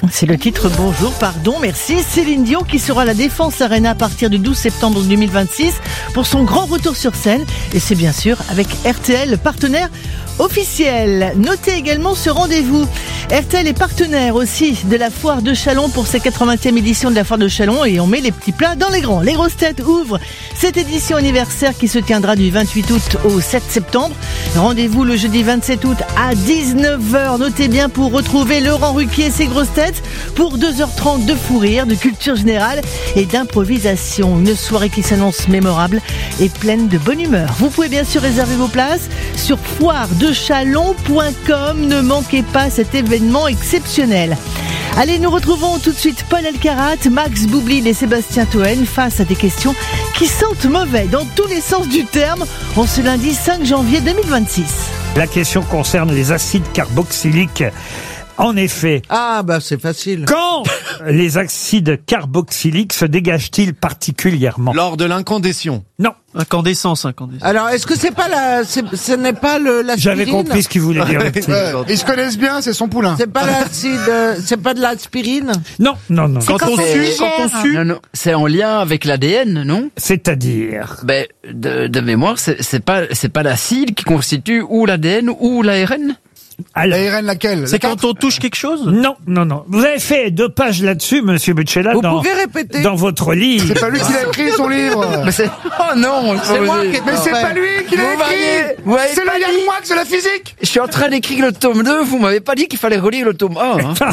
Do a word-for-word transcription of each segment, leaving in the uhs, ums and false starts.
C'est le titre Bonjour, pardon, merci. Céline Dion qui sera à la Défense Arena à partir du douze septembre deux mille vingt-six pour son grand retour sur scène. Et c'est bien sûr avec R T L, partenaire officiel. Notez également ce rendez-vous. R T L est partenaire aussi de la Foire de Châlons pour cette quatre-vingtième édition de la Foire de Châlons et on met les petits plats dans les grands. Les grosses têtes ouvrent cette édition anniversaire qui se tiendra du vingt-huit août au sept septembre. Rendez-vous le jeudi vingt-sept août à dix-neuf heures. Notez bien pour retrouver Laurent Ruquier et ses grosses têtes pour deux heures trente de fou rire, de culture générale et d'improvisation. Une soirée qui s'annonce mémorable et pleine de bonne humeur. Vous pouvez bien sûr réserver vos places sur foire de chalon point com. Ne manquez pas cet événement exceptionnel. Allez, nous retrouvons tout de suite Paul Elkarat, Max Boublil et Sébastien Toen face à des questions qui sentent mauvais dans tous les sens du terme en ce lundi cinq janvier deux mille vingt-six. La question concerne les acides carboxyliques. En effet. Ah, bah, c'est facile. Quand les acides carboxyliques se dégagent-ils particulièrement? Lors de l'incandestion. Non. Incandescence, incandescence. Alors, est-ce que c'est pas la, c'est, ce n'est pas le, l'aspirine? J'avais compris ce qu'il voulait dire. le petit. Ouais, ils se connaissent bien, c'est son poulain. C'est pas l'acide, euh, c'est pas de l'aspirine? Non, non, non. Quand, quand on c'est sue, légère. quand on sue. Non, non, c'est en lien avec l'A D N, non? C'est-à-dire? Ben, de, de mémoire, c'est, c'est pas, c'est pas l'acide qui constitue ou l'A D N ou l'A R N? Alors, La R N laquelle? C'est quand on touche quelque chose? non, non, non. Vous avez fait deux pages là-dessus, monsieur Buccella, Vous dans, pouvez répéter? dans votre livre. C'est pas lui qui l'a écrit son livre. Mais c'est, oh non, C'est moi qui ai Mais c'est pas lui qui l'a Vous m'aviez- écrit. vous m'avez C'est pas le Yann dit. Moix de la physique. Je suis en train d'écrire le tome deux, vous m'avez pas dit qu'il fallait relire le tome un, hein?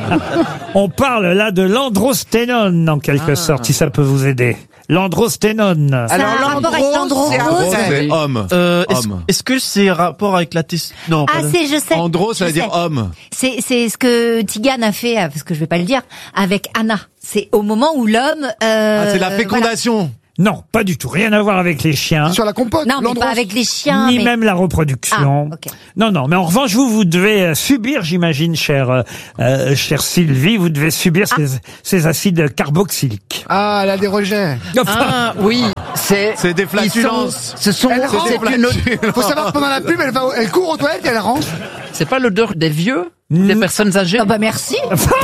On parle là de l'androsténone, en quelque sorte, si ça peut vous aider. L'androsténone. Alors, Ça a un rapport avec l'andro, c'est l'androse. après. C'est homme. Euh, est-ce, Homme. est-ce que c'est rapport avec la test... Non, Ah, pas c'est, je sais. Andro, ça je veut dire sais. homme. C'est, c'est ce que Tigane a fait, euh, parce que je vais pas le dire, avec Anna. C'est au moment où l'homme, euh, Ah, c'est la voilà. fécondation. Non, pas du tout. Rien à voir avec les chiens. Sur la compote. Non, mais l'andros. pas avec les chiens, Ni mais... même la reproduction. Ah, ok. Non, non. Mais en revanche, vous, vous devez euh, subir, j'imagine, chère, euh, euh, chère Sylvie, vous devez subir ces, ces acides carboxyliques. Ah, elle a des rejets. Ah, oui. C'est, C'est des ils flatulences. sont- Ce sont, Elle c'est rentre. une autre- Faut savoir que pendant la pub, elle, va, elle court aux toilettes et elle rentre. c'est pas l'odeur des vieux, des personnes âgées? Ah bah merci.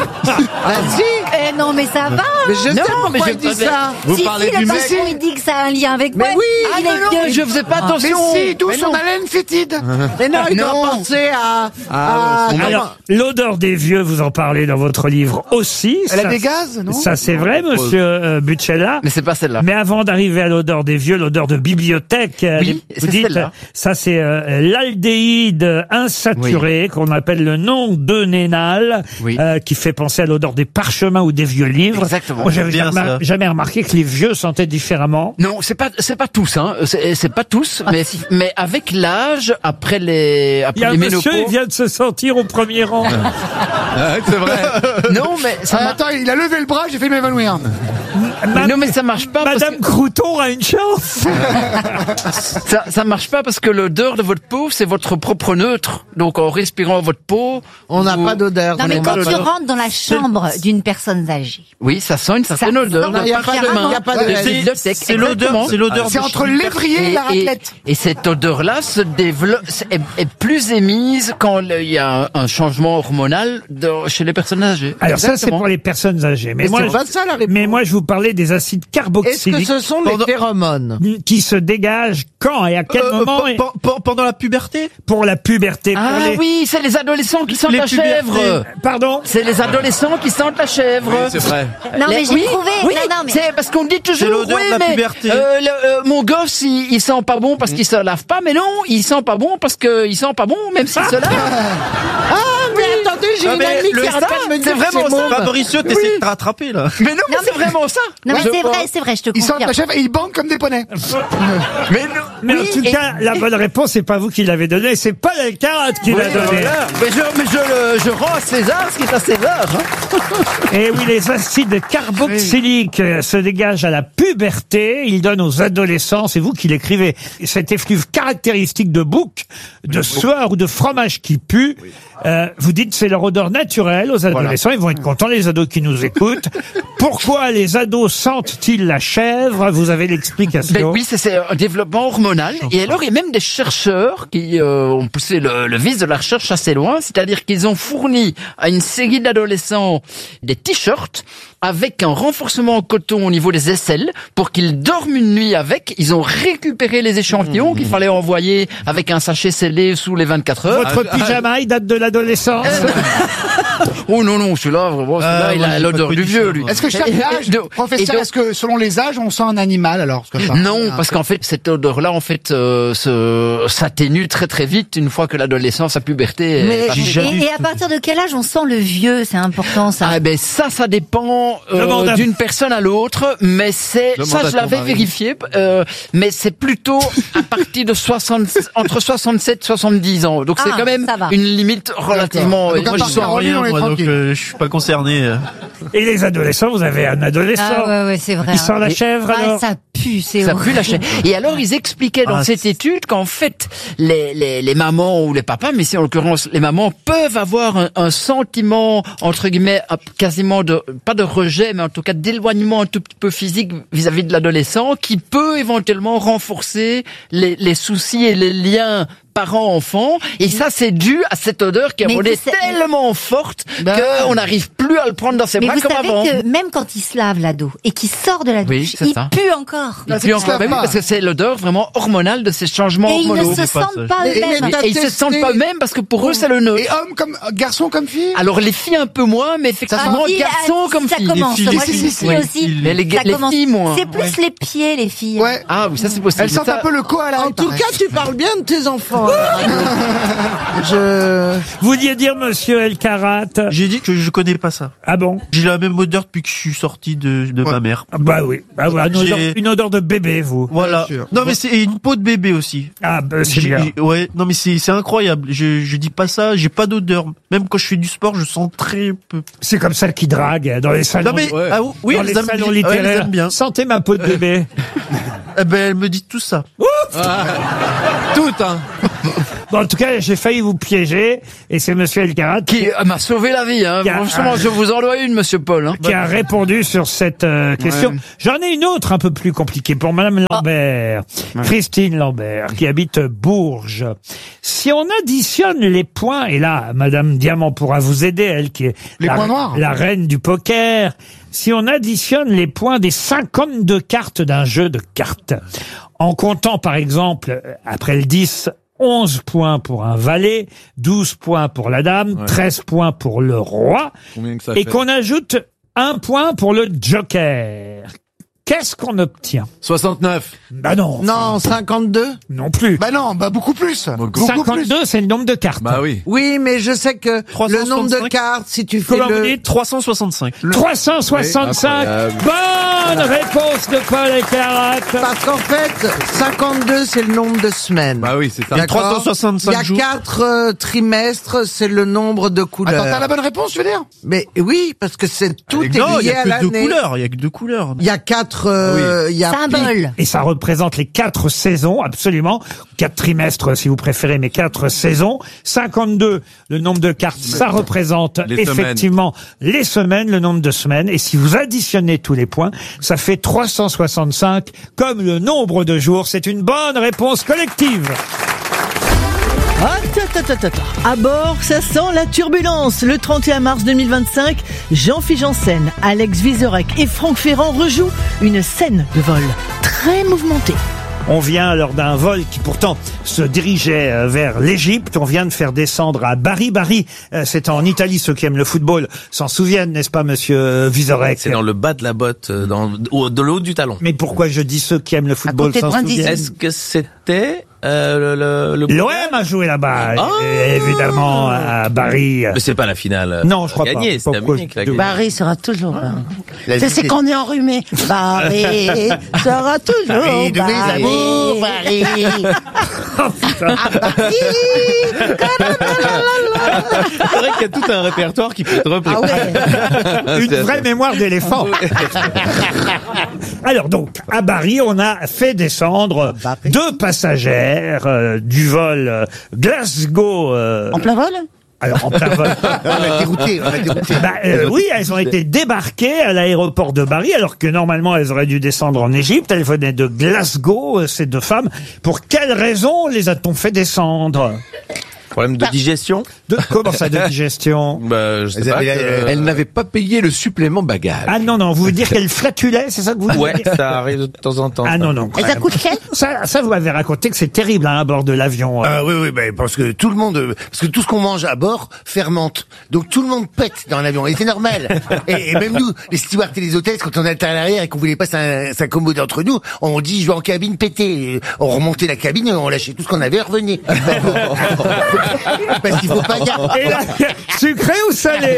Vas-y. Eh non, mais ça va. Mais je sais Non, pourquoi mais je- il dit ça. Vous si, parlez si, du le mec. patron, il dit que ça a un lien avec Mais moi. oui. il Ah, est non, non, vieux. Mais je faisais pas Mais attention. si, d'où Mais son non. haleine fétide. Mais non, il doit Non. penser à, Ah, à- ouais, son Alors, l'odeur des vieux, vous en parlez dans votre livre aussi. Elle ça, a des gaz, non? Ça, c'est vrai, monsieur euh, Buccella. Mais c'est pas celle-là. Mais avant d'arriver à l'odeur des vieux, l'odeur de bibliothèque, euh, Oui, les- c'est vous dites, celle-là. ça c'est euh, l'aldéhyde insaturé qu'on appelle le non-deux-nénal, Oui. euh, qui fait penser à l'odeur des parchemins ou des vieux livres. Exactement. Moi, j'avais Bien jamais, ça. jamais remarqué que les vieux sentaient différemment. Non, c'est pas, c'est pas tous, hein. C'est, c'est pas tous, mais, mais avec l'âge, après les, Il y après a un les monsieur, il ménopauses. vient de se sentir au premier rang. Ah, c'est vrai. Non, mais ça, Ah, mar- attends, il a levé le bras, j'ai fait m'évanouir. Ma- non, mais ça marche pas parce Madame Crouton a une chance. que, ça, ça marche pas parce que l'odeur de votre peau, c'est votre propre neutre. Donc, en respirant votre peau. on n'a vous- pas d'odeur. Non, mais On quand n'a tu pas d'odeur. rentres dans la chambre d'une personne âgée, Oui, ça sent une certaine Ça- odeur. non, Il n'y a pas de, il y a pas de, De C'est, bibliothèque, c'est l'odeur, exactement. c'est l'odeur C'est de- entre l'évrier et, Et, la et, raclette. et cette odeur-là se développe, est, est plus émise quand le- il y a un, un changement hormonal de- chez les personnes âgées. Alors ça, c'est Exactement. pour les personnes âgées. Mais, Mais moi, c'est pas ça, la réponse. mais moi, je vous parlais des acides Est-ce que carboxyliques ce sont les Pendant- phéromones? qui se dégagent quand et à quel Euh, moment pe- et- pe- pe- pendant la puberté? pour la puberté. pour Ah les- oui, c'est les adolescents qui sentent Les la pubertés. chèvre. Pardon. C'est les adolescents qui sentent la chèvre. Oui, c'est vrai. Non, Les- mais j'ai oui, trouvé. Oui, Non, non, mais- c'est parce qu'on dit toujours. C'est l'odeur oui, de la mais, puberté. euh, le- euh, mon gosse, il, il sent pas bon parce qu'il se lave pas, mais non, il sent pas bon parce qu'il sent pas bon même s'il se lave. Ah, mais attendez, j'ai Ah, une mais amie le qui arrête ça, pas de me dire c'est que vraiment c'est ça. môme. Fabricio, t'essaies de te rattraper, là. Mais non, mais c'est vraiment ça. Non, mais Je c'est pense. vrai, c'est vrai, je te Ils sentent confirme. la chèvre et ils bandent comme des poneys. Mais non. Mais Oui, en tout et- cas, la bonne réponse, c'est pas vous qui l'avez donnée, c'est Paul Elkarat qui l'a Oui, donnée. voilà. Mais je, mais je, le- je rends à César ce qui est à César. hein. Et oui, les acides carboxyliques euh, se dégagent à la puberté. Ils donnent aux adolescents, c'est vous qui l'écrivez, cet effluve caractéristique de bouc, de sueur ou de fromage qui pue. Euh, vous dites c'est leur odeur odeur naturelle aux adolescents. Ils vont être contents, les ados qui nous écoutent. Pourquoi les ados sentent-ils la chèvre? Vous avez l'explication. Ben oui, c'est, c'est un développement hormonal. Et alors, il y a même des chercheurs qui euh, ont poussé le, le vice de la recherche assez loin. C'est-à-dire qu'ils ont fourni à une série d'adolescents des t-shirts avec un renforcement en coton au niveau des aisselles pour qu'ils dorment une nuit avec. Ils ont récupéré les échantillons mmh. qu'il fallait envoyer avec un sachet scellé sous les vingt-quatre heures. Votre pyjama, il date de l'adolescence? Oh non, non, celui-là, vraiment, celui-là, Euh, il ouais, a j'ai l'odeur pas du connu vieux, ça, lui. moi. Est-ce que chaque Et- et- âge, de- professeur, et de- est-ce que selon les âges, on sent un animal alors parce que ça- Non, parce qu'en fait, cette odeur-là, en fait, euh, se, s'atténue très très vite une fois que l'adolescence, sa puberté Mais- est passée. et, et à partir de quel âge on sent le vieux? C'est important, ça. Ah ben ça, ça dépend euh, Demande à- d'une personne à l'autre, mais c'est Demande ça à je ton l'avais mari. vérifié, euh, mais c'est plutôt à partir de soixante entre soixante-sept et soixante-dix ans. Donc c'est Ah, quand même ça va. une limite relativement. Donc, à Moi, je part sens Caroline, rien, on est moi, donc tranquille. euh, je suis pas concerné. euh. Et les adolescents, vous avez un adolescent. Ah ouais, ouais, c'est vrai. Il sent la Et- chèvre, Ah, alors? ça pue, c'est Ça horrible. pue la chair. Et alors, ils expliquaient dans Ah, cette c'est- étude qu'en fait, les, les, les mamans ou les papas, mais c'est en l'occurrence les mamans, peuvent avoir un, un sentiment, entre guillemets, un- quasiment de, pas de rejet, mais en tout cas d'éloignement un tout petit peu physique vis-à-vis de l'adolescent, qui peut éventuellement renforcer les, les soucis et les liens parents-enfants. Et ça, c'est dû à cette odeur qui Mais est vous sa- tellement forte Ben qu'on n'arrive plus à le prendre dans ses Mais bras vous comme savez avant. que même quand il se lave l'ado et qu'il sort de la Oui, douche, c'est il ça. pue encore. Et c'est puis qu'ils se encore, lavent bah oui, pas. parce que c'est l'odeur vraiment hormonale de ces changements Et ils hormonaux. ne se pas sentent ça. pas Mais- eux-mêmes. mais t'as Et ils se testé- sentent pas eux-mêmes parce que pour eux, c'est le neutre. Et homme comme garçon comme fille. Alors les filles un peu moins, mais effectivement, Ah, si, garçons ah, comme ça filles. commence. Les filles, Moi, les je filles, suis oui, aussi. Mais les, Ça les commence. filles moins. C'est plus Ouais. les pieds, les filles. Ouais. Ah oui, ça c'est possible. Elles sentent Ça- un peu le koala. En il tout paraît. cas, tu parles bien de tes enfants. Je... Vous vouliez dire, monsieur Elkarat? J'ai dit que je connais pas ça. Ah bon? J'ai la même odeur depuis que je suis sorti de, de ma mère. Ah bah oui. Ah, voilà, une, J'ai- odeur, une odeur de bébé, vous. Voilà. sûr. Non mais c'est une peau de bébé aussi. Ah bah c'est J'ai- bien. j'ai- Ouais, non mais c'est c'est incroyable. Je je dis pas ça, j'ai pas d'odeur. Même quand je fais du sport, je sens très peu. C'est comme ça qui drague dans les salons. Non mais ouais. ah, oui, dans elles les aiment salons bien. Ouais, elles littéraires. aiment bien. Sentez ma peau de bébé. Eh ben elle me dit tout ça. Tout, hein. Bon, en tout cas, j'ai failli vous piéger, et c'est monsieur Elkarat qui, Qui euh, m'a sauvé la vie. Hein. Qui a- Franchement, je vous en dois une, monsieur Paul. Hein. qui a répondu sur cette euh, question. Ouais. J'en ai une autre un peu plus compliquée pour madame Lambert. Christine Lambert, qui habite Bourges. Si on additionne les points, et là, madame Diamant pourra vous aider, elle qui est Les la, points noirs. la reine du poker. Si on additionne les points des cinquante-deux cartes d'un jeu de cartes, en comptant par exemple, euh, après le dix, onze points pour un valet, douze points pour la dame, Ouais. treize points pour le roi, Combien que ça et fait? qu'on ajoute un point pour le joker. Qu'est-ce qu'on obtient? soixante-neuf. Bah non. Non, cinquante-deux. Non plus. Bah non, bah beaucoup plus. Beaucoup plus. cinquante-deux, c'est le nombre de cartes. Bah oui. Oui, mais je sais que le nombre de trois cent soixante-cinq. cartes, si tu fais Comment vous le... dites? trois cent soixante-cinq. trois cent soixante-cinq. Oui, Bonne réponse de Paul Elkarat. Parce qu'en fait, cinquante-deux, c'est le nombre de semaines. Bah oui, c'est ça. Il y a D'accord. trois cent soixante-cinq Il y a jours. quatre euh, trimestres, c'est le nombre de couleurs. Attends, t'as la bonne réponse, tu veux dire? Mais oui, parce que c'est tout est Non, il y lié a à que deux l'année. couleurs. Il y a que deux couleurs. Il y a quatre. euh, il y a Symbole. Et ça représente les quatre saisons, absolument. Quatre trimestres, si vous préférez, mais quatre saisons. cinquante-deux, le nombre de cartes, ça représente Les effectivement les semaines, le nombre de semaines. Et si vous additionnez tous les points, ça fait trois cent soixante-cinq, comme le nombre de jours. C'est une bonne réponse collective. Attends, attends, attends, attends. À bord, ça sent la turbulence. Le trente et un mars deux mille vingt-cinq, Jean-Philippe Janssen, Alex Vizorek et Franck Ferrand rejouent une scène de vol très mouvementée. On vient lors d'un vol qui pourtant se dirigeait euh, vers l'Égypte. On vient de faire descendre à Bari. Bari, euh, c'est en Italie. Ceux qui aiment le football s'en souviennent, n'est-ce pas, monsieur Vizorek? C'est dans le bas de la botte, euh, dans, au, de l'haut du talon. Mais pourquoi je dis ceux qui aiment le football côté de s'en Brindisi. souviennent? Est-ce que c'était euh, le, le, le... L'O M a joué là-bas, Ah. et- évidemment, à Bari. Mais c'est pas la finale. Non, je crois pas. Gagné, c'est à Pourquoi Munich, je- la gagné. Barry sera toujours là. La C'est vie c'est des- qu'on est enrhumé. Barry sera toujours Barry de mes Barry. amours, Barry. C'est vrai qu'il y a tout un répertoire qui peut être repris. Ah ouais. Une vraie mémoire d'éléphant. Alors donc, à Bari, on a fait descendre deux passagères euh, du vol euh, Glasgow. euh, En plein vol Alors, en plein vol. On a dérouté, on a dérouté. Bah, euh, oui, elles ont été débarquées à l'aéroport de Bari, alors que normalement elles auraient dû descendre en Égypte. Elles venaient de Glasgow, euh, ces deux femmes. Pour quelle raison les a-t-on fait descendre? Problème de digestion? De, comment ça, de digestion? Bah, je sais Elles pas. avaient- que- elles- elles n'avaient pas payé le supplément bagage. Ah non, non, vous voulez dire qu'elles flatulaient, c'est ça que vous Ouais, dites? ça arrive de temps en temps. Ah ça. non, non. Et ça coûte cher? Ça, ça vous m'avez raconté que c'est terrible hein, à bord de l'avion. euh. Ah oui, oui, ben, parce que tout le monde, euh, parce que tout ce qu'on mange à bord fermente. Donc tout le monde pète dans l'avion. Et c'est normal. et, et même nous, les stewards et les hôtesses, quand on était à l'arrière et qu'on voulait pas s'in- s'accommoder entre nous, on dit, je vais en cabine péter. Et on remontait la cabine, on lâchait tout ce qu'on avait et on revenait. Parce qu'il faut pas garder. Et là, sucré ou salé?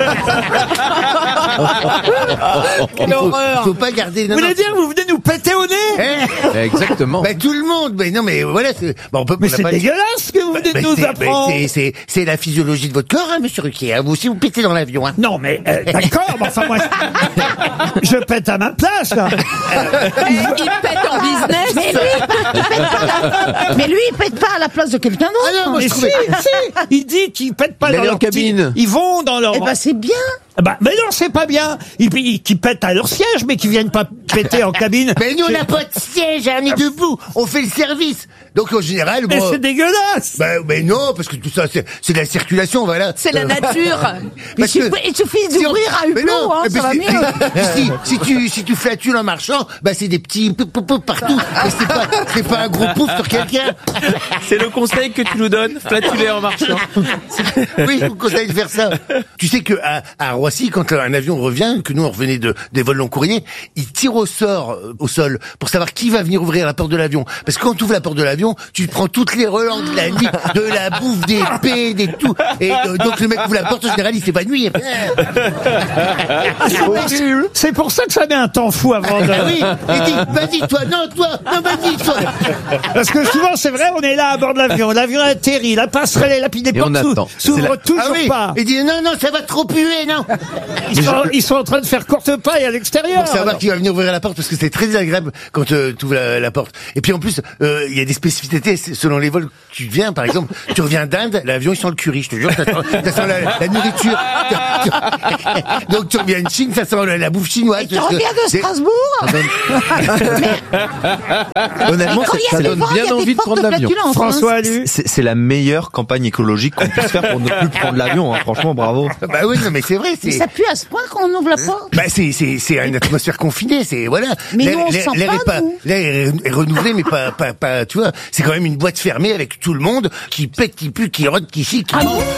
Il faut, faut pas garder. Vous voulez dire que vous venez nous péter au nez? Eh Exactement. Ben, tout le monde. Mais non, mais voilà. c'est- Bon, on peut, Mais on a c'est pas- dégueulasse ce que vous venez Ben, de nous c'est- ben, apprendre. c'est- c'est- C'est la physiologie de votre corps, hein, monsieur Ruquier. hein. Vous aussi, vous pétez dans l'avion. Hein. Non, mais euh, d'accord, mais enfin moi, je, je pète à ma place là. Il pète en business. Mais lui, il pète- il pète pas à la- mais lui, il pète pas à la place de quelqu'un d'autre. Ah non, moi, Mais je si, trouvais. si, il dit qu'ils pètent pas Il dans allait leur en cabine. petit- Ils vont dans leur. Eh ben, c'est bien. Bah, mais non, c'est pas bien. Ils, ils, qu'ils pètent à leur siège, mais qu'ils viennent pas péter en cabine. Mais nous, on n'a pas de siège, hein, on est debout. On fait le service. Donc, en général, Mais bon. c'est dégueulasse. Bah, mais non, parce que tout ça, c'est c'est de la circulation, voilà. C'est la Euh, nature. Il parce que- suffit, il suffit si on- d'ouvrir un mais hublot, non, hein, mais ça va si- mieux. si, si tu, si tu flatules en marchant, bah, c'est des petits pou, pou, pou partout. Mais c'est pas, c'est pas un gros pouf sur quelqu'un. C'est le conseil que tu nous donnes, flatuler en marchant. Oui, je vous conseille de faire ça. Tu sais que à, à Roissy, quand un avion revient, que nous on revenait de des vols long courriers, ils tirent au sort euh, au sol pour savoir qui va venir ouvrir la porte de l'avion. Parce que quand tu ouvres la porte de l'avion, tu prends toutes les relents de la nuit, de la bouffe, des paix, des tout. Et euh, donc le mec ouvre la porte, en général, il s'évanouit. Ah, c'est pour- C'est pour ça que ça met un temps fou avant de. Ah oui, il dit, vas-y toi, non toi, non vas-y toi. Parce que souvent, c'est vrai, on est là à bord de l'avion. L'avion atterrit, la passerelle est là, puis les Et on portes s'ou- attend. s'ouvrent toujours Ah oui, pas. il dit, non, non, ça va trop puer, non. Ils sont, ils sont en train de faire courte paille à l'extérieur. Pour savoir qui va venir ouvrir la porte, parce que c'est très désagréable quand euh, tu ouvres la, la porte. Et puis en plus, euh, il y a des spécificités c'est- selon les vols que tu viens. Par exemple, tu reviens d'Inde, l'avion il sent le curry, je te jure, ça sent, ça sent la, la nourriture. Donc tu reviens de Chine, ça sent la, la bouffe chinoise. Et tu parce que reviens de c'est- Strasbourg. Honnêtement, Quand il y a ça des donne vents, il y bien a envie des de prendre fortes l'avion. flatulences, François hein. Allu. C'est c'est la meilleure campagne écologique qu'on puisse faire pour ne plus prendre l'avion. Hein. Franchement, bravo. Bah oui, non mais c'est vrai. Mais C'est ça pue à ce point qu'on ouvre la porte. bah c'est c'est c'est une atmosphère confinée, c'est voilà. Mais L'air- nous, on l'air- sent l'air pas, est pas nous. l'air est, est renouvelé, mais pas pas pas. Tu vois, c'est quand même une boîte fermée avec tout le monde qui pète, qui pue, qui rote, qui chie, qui.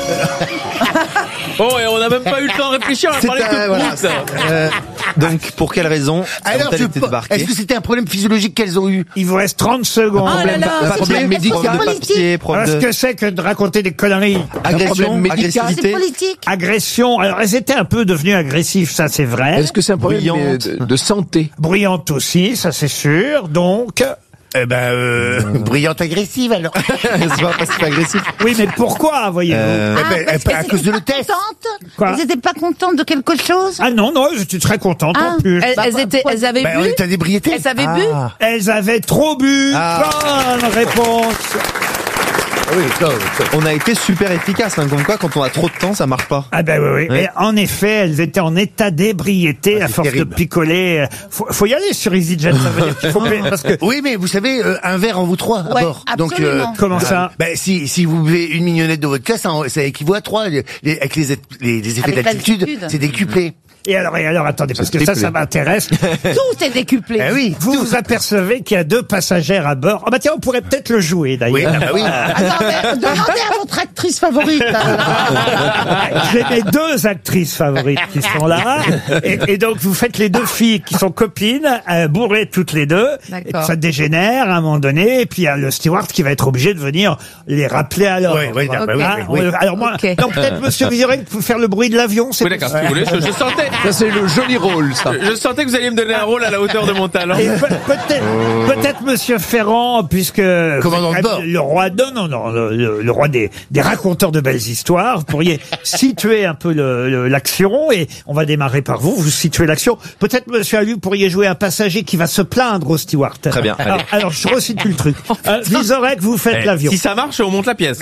Oh, et on n'a même pas eu le temps de réfléchir, on a C'est parlé un- que de voilà. prout. Euh, donc, pour quelle raison Alors, ont-elles je été pe- débarquées est-ce que c'était un problème physiologique qu'elles ont eu? Il vous reste trente secondes. Oh là là, Pas de c'est problème c'est médical, de politique. papier, problème Qu'est-ce de que c'est que de raconter des conneries? agression, problème médical. C'est agressivité. politique. Agression. Alors, elles étaient un peu devenues agressives, ça c'est vrai. Est-ce que c'est un problème Bruyante. mais, de, de santé? Bruyantes aussi, ça c'est sûr. Donc, Eh ben, euh, brillante agressive alors. C'est pas passif agressif. oui, mais pourquoi, voyez-vous? Euh, Eh Ah, ben, parce eh ben, à qu'elles cause de étaient le pas test. contentes. Quoi Elles étaient pas contentes de quelque chose. Ah non, non, j'étais très contente Ah, en plus. Elles, Bah, elles étaient, elles avaient Ben, on bu. est à d'ébriété. Elles avaient bu. Ah. Elles avaient trop bu. Ah. Bonne réponse. Oui, ça, ça. On a été super efficace, hein, comme quoi quand on a trop de temps, ça marche pas. Ah ben oui, oui. Ouais. Et en effet, elles étaient en état d'ébriété Ah, à c'est force terrible. de picoler. Faut, faut y aller sur EasyJet, ça veut dire qu'il faut payer, parce que Oui, mais vous savez, euh, un verre en vous trois à Ouais, bord. absolument. comment ça? Ben, si, si vous buvez une mignonnette de vodka, ça, en- ça équivaut à trois. Les- les- avec les, les, les effets Avec d'altitude, l'altitude. c'est décuplé. Et alors, et alors, attendez, parce que ça, ça m'intéresse. Tout est décuplé. Eh oui, Vous vous apercevez qu'il y a deux passagères à bord. Ah bah tiens, on pourrait peut-être le jouer d'ailleurs. oui, ah bah oui. Attendez, demandez à votre actrice favorite. J'ai mes deux actrices favorites qui sont là. Et, et donc, vous faites les deux filles qui sont copines, euh, bourrées toutes les deux. D'accord. Et puis ça dégénère à un moment donné. Et puis, il y a le steward qui va être obligé de venir les rappeler à l'ordre. Oui, oui, bah oui, Hein, oui, oui. on- Alors moi, Ok. donc peut-être Monsieur Vizorek peut faire le bruit de l'avion. c'est Oui, d'accord, si vous voulez. Je, je sentais, Ça, c'est le joli rôle, ça. je sentais que vous alliez me donner un rôle à la hauteur de mon talent. Et pe- peut-être, peut-être peut-être Monsieur Ferrand, puisque Commandant de bord. le roi, non, non, non, le, le roi des, des raconteurs de belles histoires, vous pourriez situer un peu le, le, l'action, et on va démarrer par vous, vous situez l'action. Peut-être Monsieur Allu, vous pourriez jouer un passager qui va se plaindre au steward. Très bien, Alors, allez. alors je resitue le truc. Euh, Vizorek, vous faites Eh, l'avion. Si ça marche, on monte la pièce.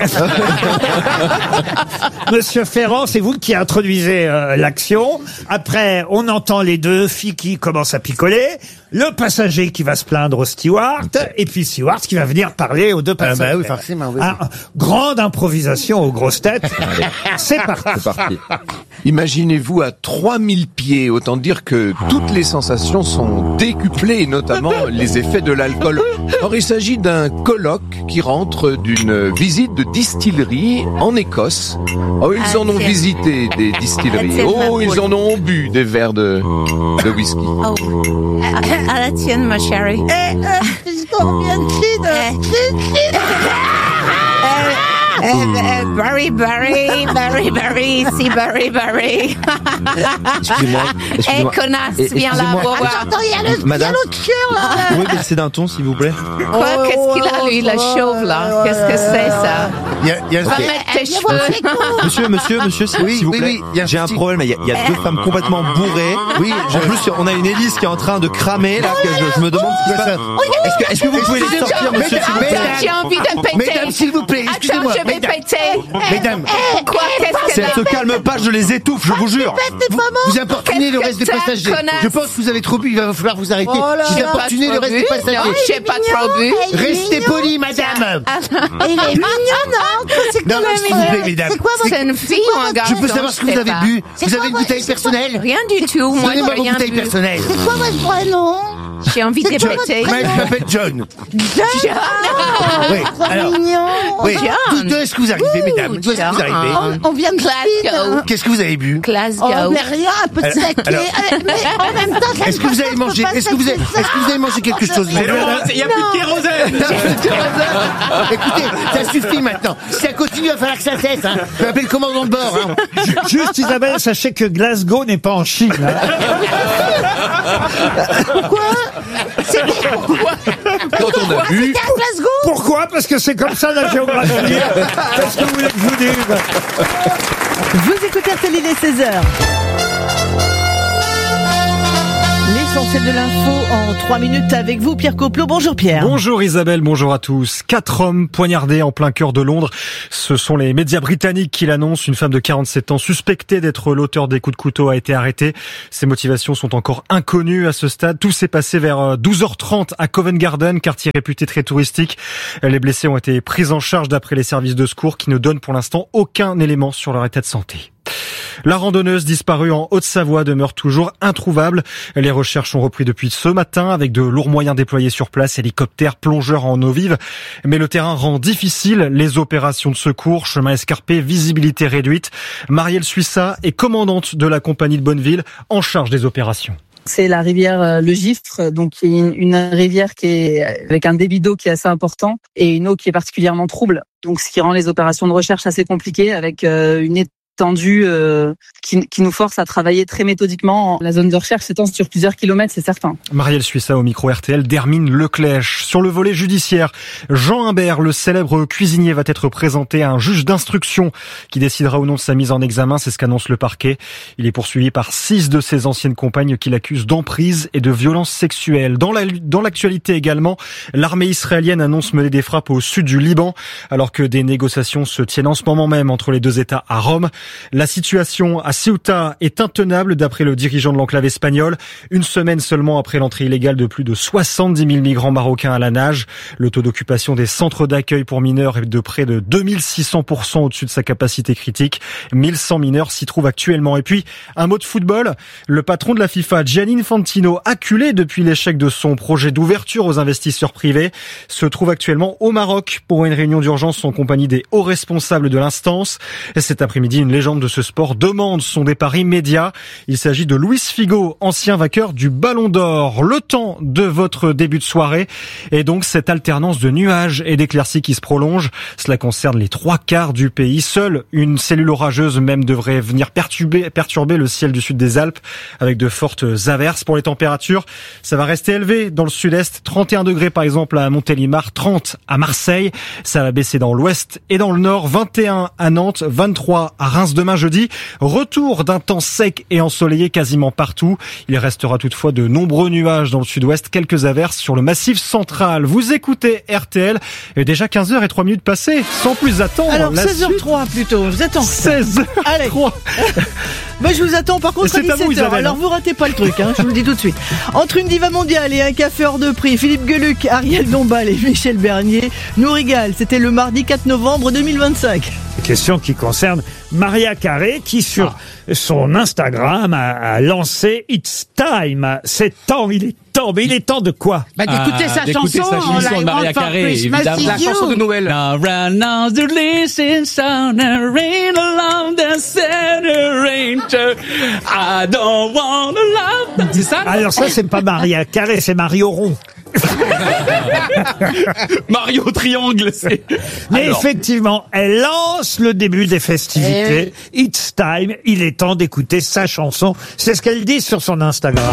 Monsieur Ferrand, c'est vous qui introduisez euh, l'action. Après, on entend les deux filles qui commencent à picoler, le passager qui va se plaindre au steward, et puis steward qui va venir parler aux deux Ah passagers. bah oui, forcément, oui. Ah, grande improvisation aux grosses têtes. C'est parti. C'est parti. Imaginez-vous à trois mille pieds, autant dire que toutes les sensations sont décuplées, et notamment les effets de l'alcool. Or, il s'agit d'un colloque qui rentre d'une visite de distillerie en Écosse. Oh, ils Ah, en ont tiens. visité des distilleries. Ah, tiens, Oh, ma ils poule. en ont bu des verres de, de whisky. Oh. À, à la tienne, ma chérie. Eh, euh, qu'est-ce qu'on vient de dire? Eh, eh, Barry, Barry, Barry, Barry, si Barry, Barry. Excusez-moi. Eh, Excusez-moi. connasse, Eh, viens là, excusez-moi. pour voir. Attends, il y a le, il y a Madame. l'autre chien, là. Vous pouvez baisser d'un ton, s'il vous plaît? Quoi, qu'est-ce qu'il a, lui, la chauve, là? Qu'est-ce que c'est, ça? Il y a, il y a un Va truc- mettre tes Viens voir cheveux. avec nous. Monsieur, monsieur, monsieur, s'il Oui, s'il vous oui, plaît. oui, il y a un J'ai un petit- problème. Il y a, il y a deux femmes complètement bourrées. Oui, En plus, on a une hélice qui est en train de cramer, là. que je, je me demande ce qui se passe. Est-ce que, est-ce que vous pouvez les sortir, monsieur, s'il vous plaît? Mesdames, J'ai envie de péter. Mesdames, s'il vous plaît, Attends, excusez-moi. je vais Mesdames, péter. mesdames, Quoi, qu'est-ce Si que elle se calme pas, je les étouffe, je vous jure. vous, vous importunez le Qu'est-ce reste que des c'est, passagers. connasse? Je pense que vous avez trop bu, il va falloir vous arrêter. Oh là vous là. importunez le reste des Non, passagers. j'ai pas trop bu. Il est Restez mignon. polis, madame. Il est mignon, non? C'est Non, quoi, s'il vous plaît, mesdames. C'est quoi votre... C'est une fille ou un garçon? Je peux savoir ce que vous avez bu. C'est Vous quoi avez une votre- bouteille c'est quoi- personnelle? Rien du tout, moi Donnez-moi j'ai vos rien bouteilles bu. personnelles. C'est quoi votre prénom? J'ai envie de C'est quoi péter. votre Moi, je m'appelle John. John. Oui, Trop alors. mignon. Oui. John. D'où est-ce que vous arrivez, mesdames? D'où est-ce que vous John. arrivez? On vient de Glasgow. Qu'est-ce que vous avez bu? Glasgow. Oh, mais rien, un peu de Alors- saké. alors- Euh, Mais en même temps, ça Est-ce que vous avez mangé? Est-ce que vous avez, est-ce que vous avez mangé quelque chose? Il y a plus de kérosène. Écoutez, ça suffit maintenant. Si ça continue, il va falloir que ça cesse. Hein. Je vais appeler le commandant de bord. Hein. Juste Isabelle, sachez que Glasgow n'est pas en Chine. hein. Quand on a bu, à Glasgow. Pourquoi? Parce que c'est comme ça la géographie. Qu'est-ce que vous voulez que je vous dise? Vous écoutez R T L, il est seize heures. L'essentiel de l'info en trois minutes avec vous, Pierre Coplot. Bonjour Pierre. Bonjour Isabelle, bonjour à tous. Quatre hommes poignardés en plein cœur de Londres. Ce sont les médias britanniques qui l'annoncent. Une femme de quarante-sept ans suspectée d'être l'auteur des coups de couteau a été arrêtée. Ses motivations sont encore inconnues à ce stade. Tout s'est passé vers douze heures trente à Covent Garden, quartier réputé très touristique. Les blessés ont été pris en charge d'après les services de secours qui ne donnent pour l'instant aucun élément sur leur état de santé. La randonneuse disparue en Haute-Savoie demeure toujours introuvable. Les recherches ont repris depuis ce matin avec de lourds moyens déployés sur place, hélicoptères, plongeurs en eau vive. Mais le terrain rend difficile les opérations de secours, chemin escarpé, visibilité réduite. Marielle Suissa est commandante de la compagnie de Bonneville en charge des opérations. C'est la rivière euh, Le Gifre, donc qui est une, une rivière qui est avec un débit d'eau qui est assez important et une eau qui est particulièrement trouble. Donc ce qui rend les opérations de recherche assez compliquées avec euh, une étendue euh, qui, qui nous force à travailler très méthodiquement. La zone de recherche s'étend sur plusieurs kilomètres, c'est certain. Marielle Suissa au micro R T L, d'Hermine Leclèche. Sur le volet judiciaire, Jean Imbert, le célèbre cuisinier, va être présenté à un juge d'instruction qui décidera ou non de sa mise en examen. C'est ce qu'annonce le parquet. Il est poursuivi par six de ses anciennes compagnes qui l'accusent d'emprise et de violence sexuelle. Dans la, dans l'actualité également, l'armée israélienne annonce mener des frappes au sud du Liban, alors que des négociations se tiennent en ce moment même entre les deux États à Rome. La situation à Ceuta est intenable d'après le dirigeant de l'enclave espagnole. Une semaine seulement après l'entrée illégale de plus de soixante-dix mille migrants marocains à la nage. Le taux d'occupation des centres d'accueil pour mineurs est de près de deux mille six cents pour cent au-dessus de sa capacité critique. mille cent mineurs s'y trouvent actuellement. Et puis, un mot de football. Le patron de la FIFA, Gianni Infantino, acculé depuis l'échec de son projet d'ouverture aux investisseurs privés, se trouve actuellement au Maroc pour une réunion d'urgence en compagnie des hauts responsables de l'instance. Et cet après-midi, une légende de ce sport, demande son départ immédiat. Il s'agit de Luis Figo, ancien vainqueur du Ballon d'Or. Le temps de votre début de soirée et donc cette alternance de nuages et d'éclaircies qui se prolonge. Cela concerne les trois quarts du pays. Seule une cellule orageuse même devrait venir perturber, perturber le ciel du sud des Alpes avec de fortes averses. Pour les températures, ça va rester élevé dans le sud-est. trente et un degrés par exemple à Montélimar, trente à Marseille. Ça va baisser dans l'ouest et dans le nord. vingt et un à Nantes, vingt-trois à Reims demain jeudi. Retour d'un temps sec et ensoleillé quasiment partout. Il restera toutefois de nombreux nuages dans le sud-ouest, quelques averses sur le massif central. Vous écoutez R T L et déjà quinze heures et trois minutes passées. Sans plus attendre. Alors seize heures suite... trois plutôt. Vous êtes en seize heures trois. Allez. Bah, je vous attends par contre à dix-sept heures. Alors vous ratez pas le truc, hein, je vous le dis tout de suite. Entre une diva mondiale et un café hors de prix, Philippe Gueluc, Ariel Dombal et Michel Bernier nous régale. C'était le mardi quatre novembre deux mille vingt-cinq. Question qui concerne Maria Carré qui sur ah. son Instagram a, a lancé It's Time. C'est temps, il est temps. Mais il est temps de quoi? Bah d'écouter ah, sa d'écouter chanson, sa chanson de Maria Carré, évidemment. La chanson de Noël. Now run now to listen sound and rain along the center range. I don't wanna love. C'est ça? Alors ça c'est pas Maria Carré, c'est Mario Rond. Mario Triangle, c'est... Mais Alors. effectivement, elle lance le début des festivités. Eh. It's time, il est temps d'écouter sa chanson. C'est ce qu'elle dit sur son Instagram.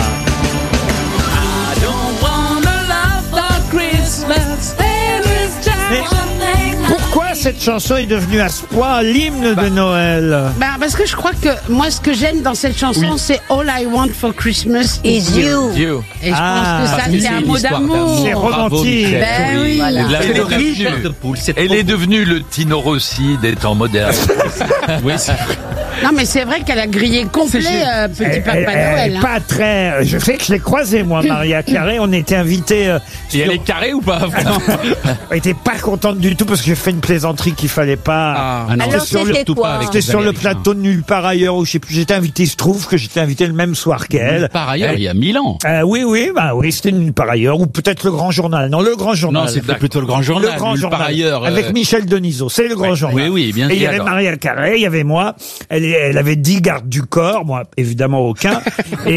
I don't wanna love the Christmas. Mais pourquoi cette chanson est devenue à ce point l'hymne de Noël? Bah parce que je crois que moi ce que j'aime dans cette chanson oui. c'est All I Want for Christmas is you. you. Et je ah, pense que ça c'est un mot d'amour. C'est romantique. Ben oui. Voilà. Elle, est devenue, Elle est devenue le Tino Rossi des temps modernes. Oui, c'est vrai. Non mais c'est vrai qu'elle a grillé complet euh, Petit elle, Papa elle, Noël. Elle, hein. Pas très. Je sais que je l'ai croisée moi, Maria Carré. On était invités. Euh, Et sur... elle est carrée ou pas? Elle était pas contente du tout parce que j'ai fait une plaisanterie qu'il fallait pas. Ah, ah non. Alors sur le, c'était quoi? C'était sur le plateau de Nulle part ailleurs où je sais plus. J'étais invité. Il se trouve que j'étais invité le même soir qu'elle. Nulle part ailleurs, elle, il y a mille ans. Euh, oui, oui, bah oui, c'était Nulle part ailleurs ou peut-être le Grand Journal. Non, le Grand Journal. Non, c'était plutôt le Grand Journal. Le Grand Nulle Journal. part ailleurs. Avec euh... Michel Denisot. C'est le Grand ouais, Journal. Oui, oui, bien sûr. Et il y avait Maria Carré, il y avait moi. Elle, elle avait dix gardes du corps, moi évidemment aucun. Et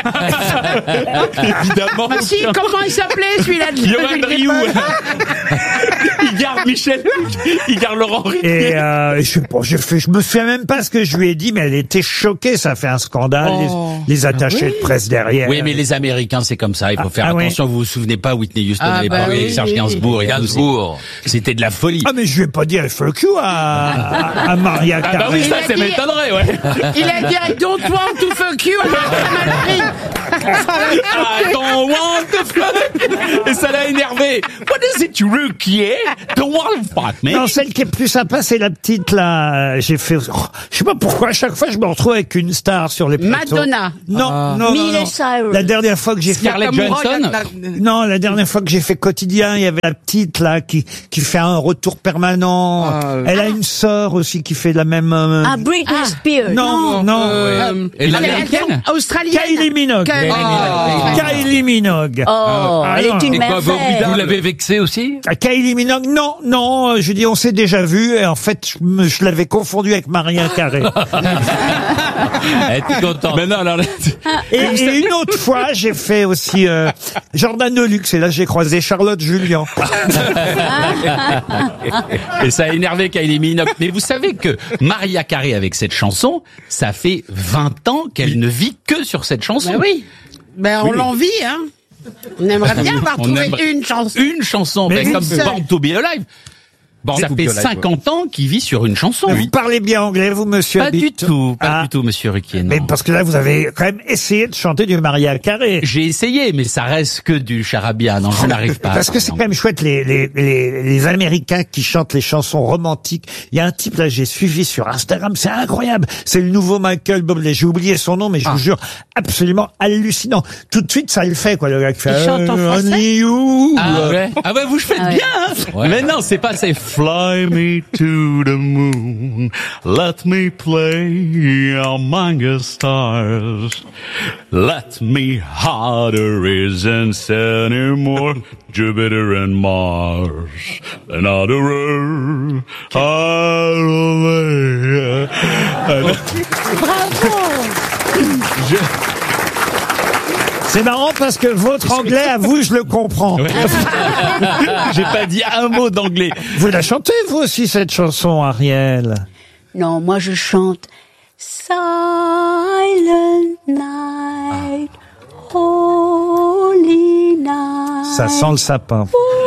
évidemment. Bah si, comment il s'appelait celui-là? Johan Rioux. Il garde Michel. Il garde Laurent Ruquier. Et euh, je, bon, je, fais, je me souviens même pas ce que je lui ai dit, mais elle était choquée. Ça fait un scandale. Oh. Les, les attachés ah oui. de presse derrière. Oui, mais les Américains, c'est comme ça. Il faut ah, faire ah, attention. Oui. Vous vous souvenez pas, Whitney Houston ah, à l'époque, bah avec oui, Serge Gainsbourg. Et Gainsbourg. C'était de la folie. Ah, mais je vais pas dire fuck you à, à, à Maria Carré. Ah bah oui, ça, ça m'étonnerait, ouais. Il a dit I don't want to fuck you. Alors ça m'a pris. I don't want to fuck. Et ça l'a énervé. What is it, Ruquier? Don't want to fuck me. Non, celle qui est plus sympa, c'est la petite là. J'ai fait. Oh, je sais pas pourquoi. À chaque fois, je me retrouve avec une star sur les plateaux. Madonna. Non, ah. non, non, non. Cyrus. La dernière fois que j'ai fait. Scarlett Johansson. Non, la dernière fois que j'ai fait quotidien, il y avait la petite là qui qui fait un retour permanent. Ah, Elle a une sœur aussi qui fait la même. Euh... Ah, Britney ah. Spears. Non, non. non euh, Et l'américaine. Australienne. Kylie Minogue. Kylie Minogue. Kylie Minogue. Oh, ah, elle non. est une Et quoi, vous, merveille. vous l'avez vexée aussi? Kylie Minogue, non, non. Je dis, on s'est déjà vu. Et en fait, je, me, je l'avais confondu avec Maria Carré. Elle était contente. Mais non, alors... Et, et une autre fois, j'ai fait aussi euh, Jordan Deluxe. Et là, j'ai croisé Charlotte Julien. Et ça a énervé Kylie Minogue. Mais vous savez que Maria Carré, avec cette chanson, ça fait vingt ans qu'elle ne vit que sur cette chanson. Ben oui. Ben on oui. l'envie, hein. On aimerait bien avoir trouvé aimerait... une chanson. Une chanson, mais ben, comme Born to be Alive. Bon, ça fait cinquante ans qu'il vit sur une chanson. Vous parlez bien anglais, vous, monsieur Pas Habit. du tout, pas ah. du tout, monsieur Ruquier. Non. Mais parce que là, vous avez quand même essayé de chanter du Maria Carré. J'ai essayé, mais ça reste que du charabia. Non, je n'arrive pas. Parce que c'est quand même chouette, les, les, les, les Américains qui chantent les chansons romantiques. Il y a un type, là, j'ai suivi sur Instagram, c'est incroyable. C'est le nouveau Michael Bublé. J'ai oublié son nom, mais je ah. vous jure, absolument hallucinant. Tout de suite, ça le fait, quoi, le gars qui fait... Il chante en français. You. Ah ouais. Ah ouais, vous le faites ah ouais. bien, hein. Ouais. Mais non, c'est pas, c'est Fly me to the moon, let me play among the stars. Let me harder isn't anymore, Jupiter and Mars. Another world, hallelujah. Bravo. Je... C'est marrant parce que votre anglais, à vous, je le comprends. J'ai pas dit un mot d'anglais. Vous la chantez, vous aussi, cette chanson, Ariel? Non, moi je chante Silent Night, Holy Night. Ça sent le sapin. Oh,